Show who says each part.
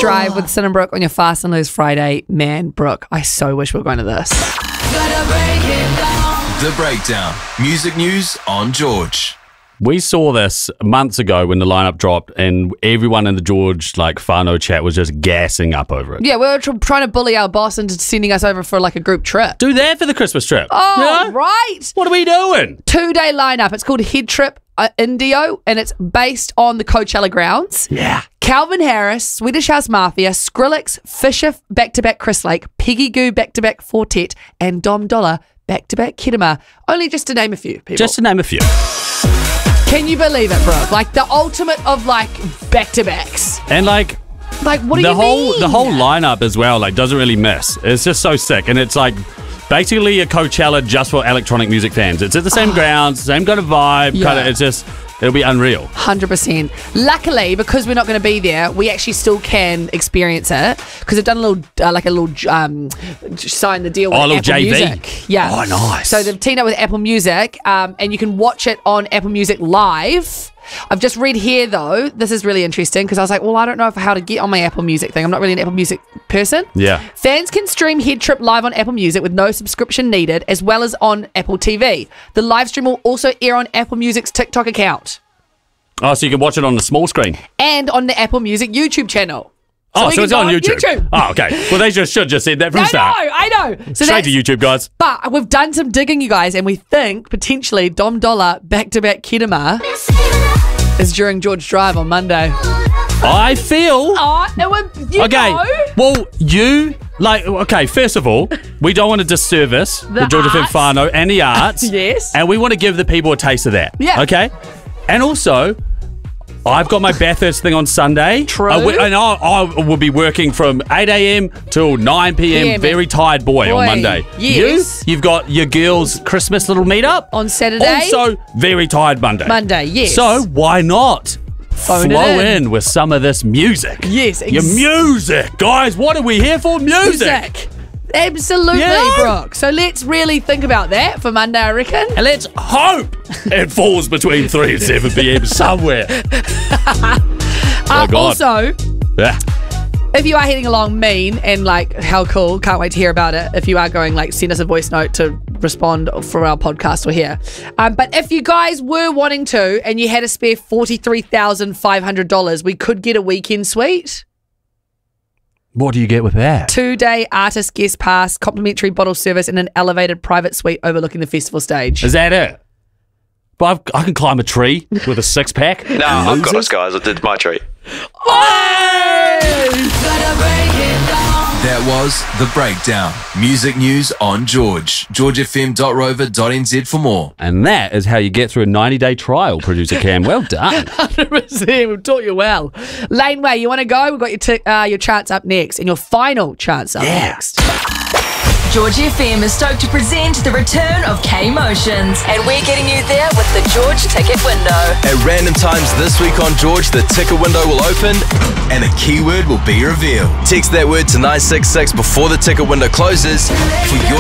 Speaker 1: Drive with Sin and Brooke on your Fast and Loose Friday. Man, Brooke, I so wish we were going to this.
Speaker 2: The Breakdown. Music news on George.
Speaker 3: We saw this months ago when the lineup dropped, and everyone in the George whānau chat was just gassing up over it.
Speaker 1: Yeah, we were trying to bully our boss into sending us over for like a group trip.
Speaker 3: Do that for the Christmas trip.
Speaker 1: Oh, right.
Speaker 3: What are we doing?
Speaker 1: 2-day lineup. It's called Head Trip Indio, and it's based on the Coachella grounds.
Speaker 3: Yeah.
Speaker 1: Calvin Harris, Swedish House Mafia, Skrillex, Fisher back-to-back Chris Lake, Peggy Goo back-to-back Fortet, and Dom Dollar back-to-back Kedema. Only just to name a few people.
Speaker 3: Just to name a few.
Speaker 1: Can you believe it, bro? Like the ultimate of like back-to-backs.
Speaker 3: And like
Speaker 1: what do you mean?
Speaker 3: The whole lineup as well, doesn't really miss. It's just so sick. And it's like basically a Coachella just for electronic music fans. It's at the same grounds, same kind of vibe.
Speaker 1: Yeah.
Speaker 3: It'll be unreal.
Speaker 1: 100%. Luckily, because we're not going to be there, we actually still can experience it because they've done a little sign the deal with Apple
Speaker 3: JV.
Speaker 1: Music. Yeah.
Speaker 3: Oh, nice.
Speaker 1: So they've teamed up with Apple Music, and you can watch it on Apple Music Live. I've just read here though, this is really interesting because I was like, well, I don't know how to get on my Apple Music thing. I'm not really an Apple Music person.
Speaker 3: Yeah.
Speaker 1: Fans can stream Head Trip live on Apple Music with no subscription needed, as well as on Apple TV. The live stream will also air on Apple Music's TikTok account.
Speaker 3: Oh, so you can watch it on the small screen.
Speaker 1: And on the Apple Music YouTube channel.
Speaker 3: So it's on YouTube.
Speaker 1: YouTube.
Speaker 3: Oh, okay. Well, they should just said that from the start.
Speaker 1: I know. So
Speaker 3: straight to YouTube, guys.
Speaker 1: But we've done some digging, you guys, and we think potentially Dom Dollar back-to-back Kedema is during George Drive on Monday.
Speaker 3: I feel...
Speaker 1: Okay.
Speaker 3: Well, first of all, we don't want to disservice the George FM whānau and the arts.
Speaker 1: Yes.
Speaker 3: And we want to give the people a taste of that.
Speaker 1: Yeah.
Speaker 3: Okay? And also... I've got my Bathurst thing on Sunday.
Speaker 1: True.
Speaker 3: And I will be working from 8 a.m. till 9 p.m. Very tired boy on Monday.
Speaker 1: Yes.
Speaker 3: You've got your girls' Christmas little meetup.
Speaker 1: On Saturday.
Speaker 3: Also, very tired Monday.
Speaker 1: Yes.
Speaker 3: So, why not
Speaker 1: Phone
Speaker 3: flow in with some of this music?
Speaker 1: Yes.
Speaker 3: Your music. Guys, what are we here for? Music.
Speaker 1: Absolutely, Brooke. So let's really think about that for Monday, I reckon.
Speaker 3: And let's hope it falls between 3 and 7 p.m. somewhere.
Speaker 1: Also,
Speaker 3: yeah.
Speaker 1: if you are heading along mean and how cool, can't wait to hear about it. If you are going, send us a voice note to respond for our podcast or here. But if you guys were wanting to and you had a spare $43,500, we could get a weekend suite.
Speaker 3: What do you get with that?
Speaker 1: 2-day artist guest pass, complimentary bottle service, and an elevated private suite overlooking the festival stage.
Speaker 3: Is that it? But I can climb a tree with a 6-pack.
Speaker 4: No, I've got us, guys. I did my tree.
Speaker 2: That was The Breakdown. Music news on George. georgefm.rover.nz for more.
Speaker 3: And that is how you get through a 90-day trial, producer Cam. Well done.
Speaker 1: 100%. We've taught you well. Laneway, you want to go? We've got your chance up next and your final chance up next.
Speaker 5: George FM is stoked to present the return of K-Motions, and we're getting you there with the George Ticket Window.
Speaker 2: At random times this week on George, the ticket window will open and a keyword will be revealed. Text that word to 966 before the ticket window closes for your